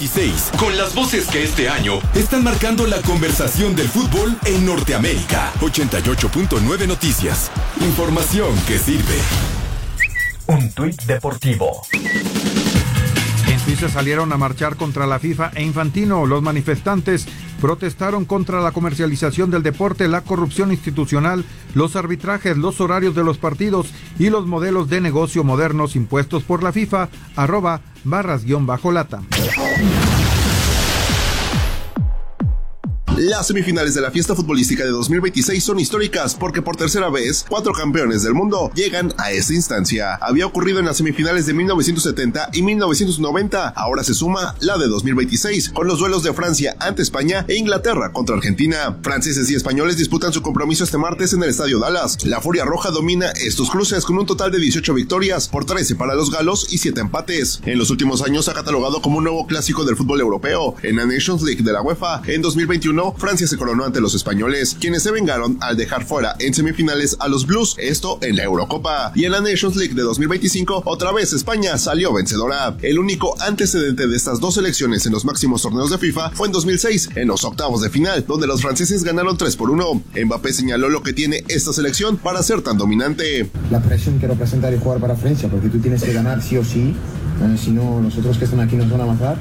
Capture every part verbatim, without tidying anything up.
veintiséis, con las voces que este año están marcando la conversación del fútbol en Norteamérica. ochenta y ocho punto nueve Noticias. Información que sirve. Un tuit deportivo. En Suiza salieron a marchar contra la FIFA e Infantino. Los manifestantes protestaron contra la comercialización del deporte, la corrupción institucional, los arbitrajes, los horarios de los partidos y los modelos de negocio modernos impuestos por la FIFA. Arroba barras guión bajo lata. Las semifinales de la fiesta futbolística de dos mil veintiséis son históricas porque por tercera vez, cuatro campeones del mundo llegan a esta instancia. Había ocurrido en las semifinales de mil novecientos setenta y mil novecientos noventa, ahora se suma la de dos mil veintiséis, con los duelos de Francia ante España e Inglaterra contra Argentina. Franceses y españoles disputan su compromiso este martes en el Estadio Dallas. La Furia Roja domina estos cruces con un total de dieciocho victorias, por trece para los galos y siete empates. En los últimos años se ha catalogado como un nuevo clásico del fútbol europeo. En la Nations League de la UEFA, en dos mil veintiuno, Francia se coronó ante los españoles, quienes se vengaron al dejar fuera en semifinales a los Blues, esto en la Eurocopa. Y en la Nations League de dos mil veinticinco, otra vez España salió vencedora. El único antecedente de estas dos selecciones en los máximos torneos de FIFA fue en dos mil seis, en los octavos de final, donde los franceses ganaron tres por uno. Mbappé señaló lo que tiene esta selección para ser tan dominante. La presión que representa el jugar para Francia, porque tú tienes que ganar sí o sí, eh, si no, nosotros que están aquí nos van a matar.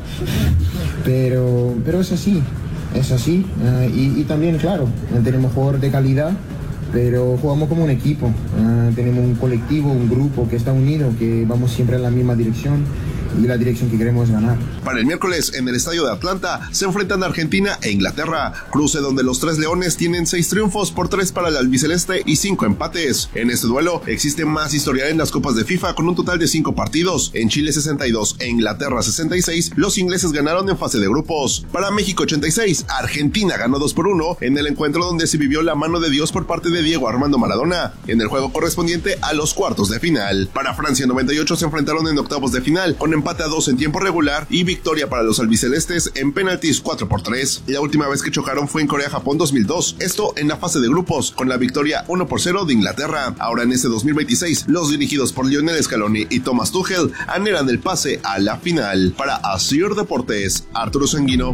Pero, pero es así. Es así, uh, y, y también, claro, tenemos jugadores de calidad, pero jugamos como un equipo, uh, tenemos un colectivo, un grupo que está unido, que vamos siempre en la misma dirección y la dirección que queremos ganar. Para el miércoles, en el estadio de Atlanta, se enfrentan Argentina e Inglaterra, cruce donde los tres leones tienen seis triunfos por tres para el albiceleste y cinco empates. En este duelo existe más historial en las copas de FIFA con un total de cinco partidos. En Chile sesenta y dos e Inglaterra sesenta y seis, los ingleses ganaron en fase de grupos. Para México ochenta y seis, Argentina ganó dos por uno en el encuentro donde se vivió la mano de Dios por parte de Diego Armando Maradona, en el juego correspondiente a los cuartos de final. Para Francia noventa y ocho se enfrentaron en octavos de final, con empate a dos en tiempo regular y victoria para los albicelestes en penaltis cuatro por tres. La última vez que chocaron fue en Corea-Japón dos mil dos, esto en la fase de grupos, con la victoria uno por cero de Inglaterra. Ahora en este dos mil veintiséis, los dirigidos por Lionel Scaloni y Thomas Tuchel anhelan el pase a la final. Para Asir Deportes, Arturo Sanguino.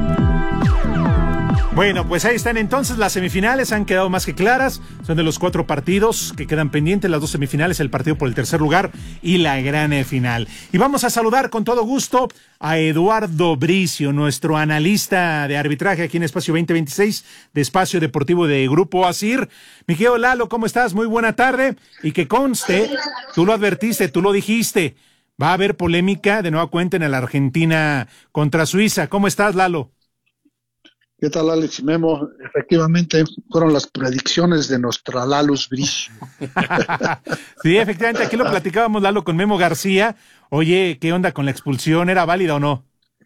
Bueno, pues ahí están entonces las semifinales, han quedado más que claras, son de los cuatro partidos que quedan pendientes, las dos semifinales, el partido por el tercer lugar y la gran final. Y vamos a saludar con todo gusto a Eduardo Bricio, nuestro analista de arbitraje aquí en Espacio veinte veintiséis de Espacio Deportivo de Grupo Asir. Mi querido Lalo, ¿cómo estás? Muy buena tarde, y que conste, tú lo advertiste, tú lo dijiste, va a haber polémica de nueva cuenta en la Argentina contra Suiza. ¿Cómo estás, Lalo? ¿Qué tal, Alex y Memo? Efectivamente, fueron las predicciones de nuestra Lalus Bricio. Sí, efectivamente, aquí lo platicábamos, Lalo, con Memo García. Oye, ¿qué onda con la expulsión? ¿Era válida o no?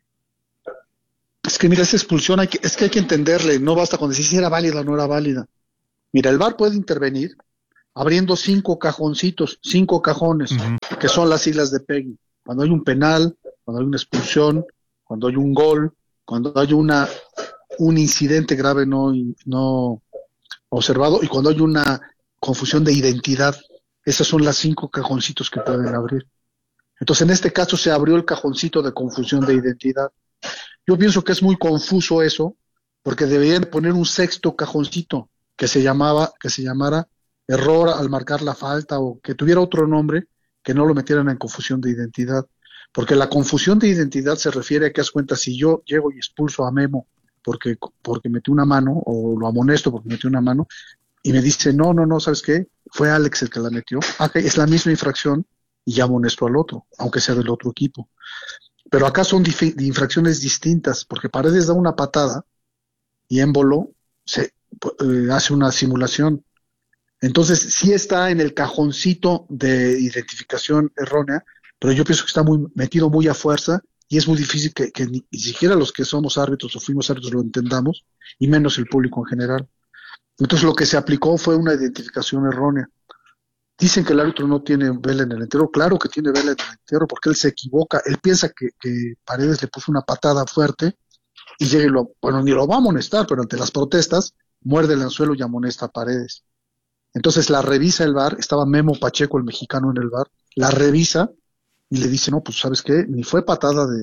Es que mira, esa expulsión hay que, es que hay que entenderle, no basta con decir si era válida o no era válida. Mira, el V A R puede intervenir abriendo cinco cajoncitos, cinco cajones, uh-huh. que son las siglas de Peggy. Cuando hay un penal, cuando hay una expulsión, cuando hay un gol, cuando hay una un incidente grave no, no observado y cuando hay una confusión de identidad. Esas son las cinco cajoncitos que pueden abrir. Entonces, en este caso se abrió el cajoncito de confusión de identidad. Yo pienso que es muy confuso eso, porque deberían poner un sexto cajoncito que se llamaba, que se llamara error al marcar la falta, o que tuviera otro nombre, que no lo metieran en confusión de identidad. Porque la confusión de identidad se refiere a que, haz cuenta, si yo llego y expulso a Memo porque porque metió una mano, o lo amonesto porque metió una mano, y me dice, no, no, no, ¿sabes qué? Fue Alex el que la metió. Ah, es la misma infracción, y ya amonesto al otro, aunque sea del otro equipo. Pero acá son dif- infracciones distintas, porque Paredes da una patada, y Embolo se, eh, hace una simulación. Entonces, sí está en el cajoncito de identificación errónea, pero yo pienso que está muy metido muy a fuerza, y es muy difícil que, que ni, ni siquiera los que somos árbitros o fuimos árbitros lo entendamos, y menos el público en general. Entonces lo que se aplicó fue una identificación errónea. Dicen que el árbitro no tiene vela en el entierro. Claro que tiene vela en el entierro, porque él se equivoca. Él piensa que, que Paredes le puso una patada fuerte, y llega y lo, bueno, ni lo va a amonestar, pero ante las protestas, muerde el anzuelo y amonesta a Paredes. Entonces la revisa el V A R, estaba Memo Pacheco, el mexicano, en el V A R, la revisa, y le dice, no, pues ¿sabes qué? Ni fue patada de,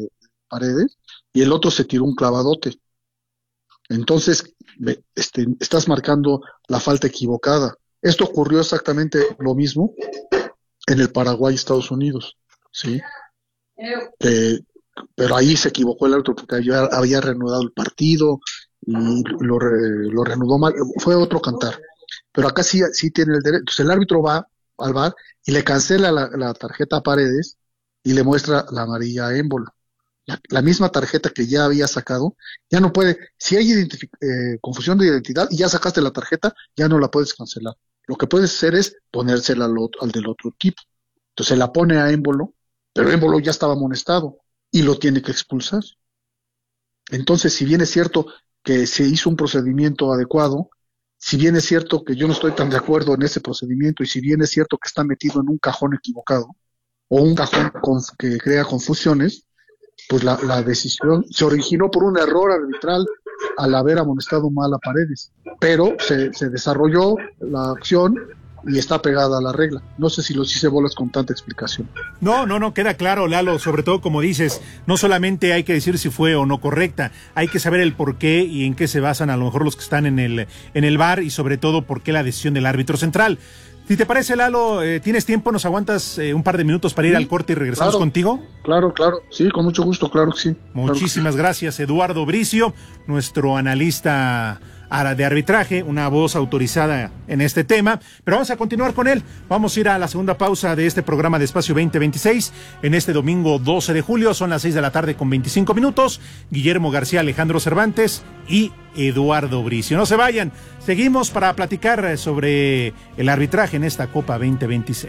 Paredes, y el otro se tiró un clavadote. Entonces, este, estás marcando la falta equivocada. Esto ocurrió exactamente lo mismo en el Paraguay, Estados Unidos, ¿sí? Eh, pero ahí se equivocó el árbitro porque había, había reanudado el partido y lo, re, lo reanudó mal. Fue otro cantar. Pero acá sí, sí tiene el derecho. Entonces el árbitro va al V A R y le cancela la, la tarjeta a Paredes y le muestra la amarilla a Embolo. La, la misma tarjeta que ya había sacado, ya no puede, si hay eh, confusión de identidad y ya sacaste la tarjeta, ya no la puedes cancelar. Lo que puedes hacer es ponérsela al, al del otro equipo. Entonces la pone a Embolo, pero Embolo ya estaba amonestado y lo tiene que expulsar. Entonces, si bien es cierto que se hizo un procedimiento adecuado, si bien es cierto que yo no estoy tan de acuerdo en ese procedimiento y si bien es cierto que está metido en un cajón equivocado o un cajón con, que crea confusiones, pues la, la decisión se originó por un error arbitral al haber amonestado mal a Paredes, pero se, se desarrolló la acción y está pegada a la regla. No sé si los hice bolas con tanta explicación. No, no, no, queda claro, Lalo, sobre todo como dices, no solamente hay que decir si fue o no correcta, hay que saber el por qué y en qué se basan a lo mejor los que están en el, en el V A R y sobre todo por qué la decisión del árbitro central. Si te parece, Lalo, eh, ¿tienes tiempo? ¿Nos aguantas eh, un par de minutos para ir sí, al corte y regresamos claro, contigo? Claro, claro, sí, con mucho gusto, claro que sí. Muchísimas claro que sí. gracias, Eduardo Bricio, nuestro analista de arbitraje, una voz autorizada en este tema, pero vamos a continuar con él. Vamos a ir a la segunda pausa de este programa de Espacio veinte veintiséis en este domingo doce de julio, son las seis de la tarde con veinticinco minutos. Guillermo García, Alejandro Cervantes y Eduardo Bricio. No se vayan, seguimos para platicar sobre el arbitraje en esta Copa veinte veintiséis.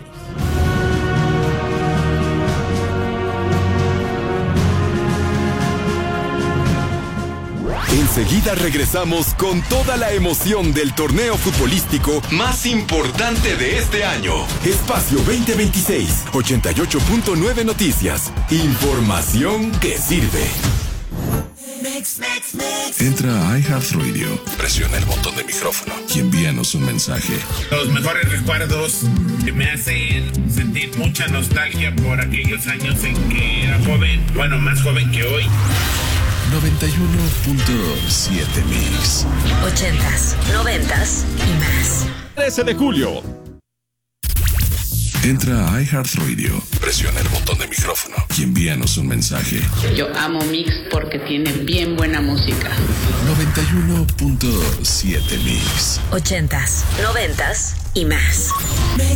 Enseguida regresamos con toda la emoción del torneo futbolístico más importante de este año. Espacio veinte veintiséis, ochenta y ocho punto nueve Noticias. Información que sirve. Entra a iHeartRadio, presiona el botón de micrófono y envíanos un mensaje. Los mejores recuerdos que me hacen sentir mucha nostalgia por aquellos años en que era joven, bueno, más joven que hoy. noventa y uno punto siete Mix. Ochentas, noventas y más. trece de julio. Entra a iHeartRadio, presiona el botón de micrófono y envíanos un mensaje. Yo amo Mix porque tiene bien buena música. noventa y uno punto siete Mix. Ochentas, noventas y más.